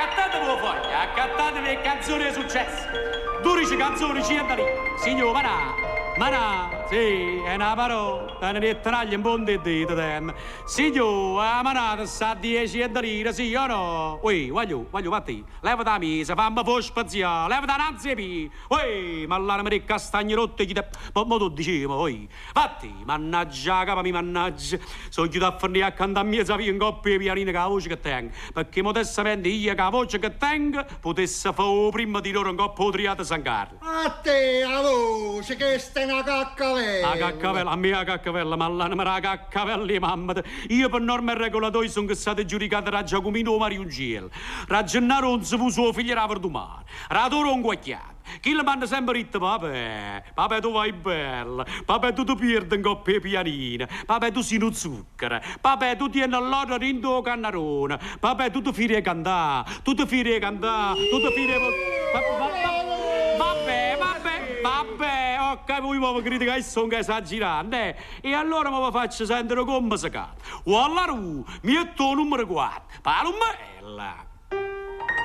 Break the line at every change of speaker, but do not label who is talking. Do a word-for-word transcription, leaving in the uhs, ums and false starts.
accattate voi foglia, accattate le canzoni di successo. Dodici canzoni ci andano. Signor Manà. Manà, sì, è una parola, è una letteraglia in buon di dito, tem. Signor, la manata sa dieci e da lira, sì o no? Ui, voglio, voglio, fatti, leva da misa, fammi fuori spaziale, leva da nanzi pi. Ui, ma l'anima di castagni rotti, chi te... Ma, ma tu dicevo, ui. Fatti, mannaggia, capa mi mannaggia. Sono chiuso a fornire accanto a mia savia in coppia e pianine che la voce che tengo. Perché modestamente io che la voce che tengo potesse fare prima di loro in coppia triata San Carlo.
A te, la voce, che stai una caccavella.
La caccavella, a me la caccavella, ma l'anima la caccavella, mamma. Io per norme regolatori sono state giudicate da Giacomino Mariungel. Da Gennaro non si può suo figlio era domani. Radoro un guacchiato. Chi le manda sempre detto, papà, papà tu vai bella, papà tu ti perdi in coppia pianina, papà tu sei uno zucchero, papà tu tieni l'ora rindo o cannarone, papà tu ti firi a cantare, tu ti firi a cantare, tu ti firi a... Vabbè, vabbè, vabbè, ok, voi mi criticate che sono esagerante, eh? E allora mi faccio sentire come si canta. O allora, mi metto il numero quattro, Palomella.